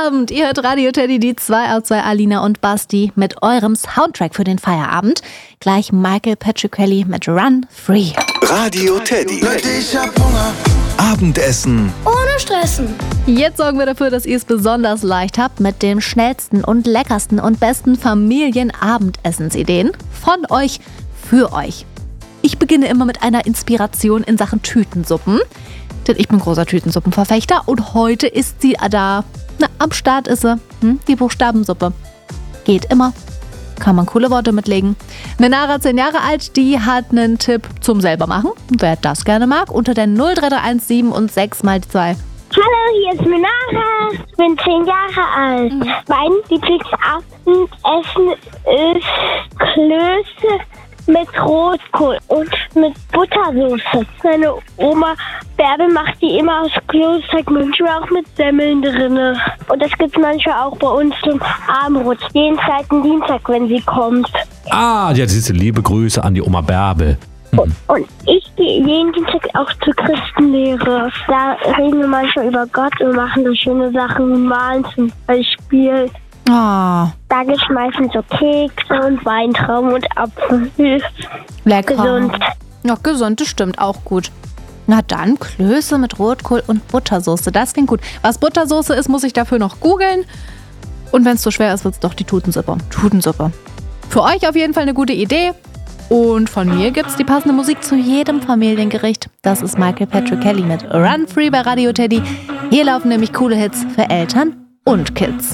Abend. Ihr hört Radio Teddy, die 2 aus 2, Alina und Basti mit eurem Soundtrack für den Feierabend. Gleich Michael Petricelli mit Run Free. Radio Teddy. Leute, ich hab Hunger. Abendessen Ohne Stressen. Jetzt sorgen wir dafür, dass ihr es besonders leicht habt mit den schnellsten und leckersten und besten Familienabendessensideen von euch für euch. Ich beginne immer mit einer Inspiration in Sachen Tütensuppen. Denn ich bin großer Tütensuppenverfechter und heute ist sie da. Am Start ist sie. Die Buchstabensuppe. Geht immer. Kann man coole Worte mitlegen. Menara, 10 Jahre alt, die hat einen Tipp zum selbermachen. Wer das gerne mag, unter der 03317 und 6 mal 2. Hallo, hier ist Menara. Ich bin 10 Jahre alt. Mein Lieblingsabendessen ist Klöße mit Rotkohl und mit Buttersoße. Meine Oma Bärbel macht die immer aus Kloßteig, manchmal auch mit Semmeln drin. Und das gibt es manchmal auch bei uns zum Abendbrot. Jeden zweiten Dienstag, wenn sie kommt. Ja, das ist liebe Grüße an die Oma Bärbel. Und ich gehe jeden Dienstag auch zur Christenlehre. Da reden wir manchmal über Gott und machen da schöne Sachen und malen zum Beispiel. Da gibt es meistens so Kekse und Weintrauben und Apfel. Lecker. Gesund. Ja, gesund, das stimmt auch gut. Na dann, Klöße mit Rotkohl und Buttersoße. Das klingt gut. Was Buttersoße ist, muss ich dafür noch googeln. Und wenn es zu schwer ist, wird es doch die Tutensuppe. Für euch auf jeden Fall eine gute Idee. Und von mir gibt es die passende Musik zu jedem Familiengericht. Das ist Michael Petricelli mit Run Free bei Radio Teddy. Hier laufen nämlich coole Hits für Eltern und Kids.